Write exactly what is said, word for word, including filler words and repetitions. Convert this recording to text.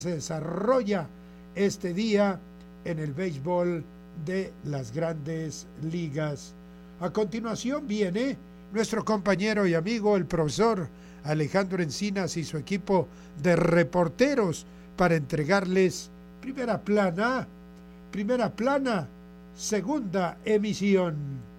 se desarrolla este día en el béisbol de las Grandes Ligas. A continuación viene nuestro compañero y amigo, el profesor Alejandro Encinas y su equipo de reporteros para entregarles primera plana, primera plana, segunda emisión.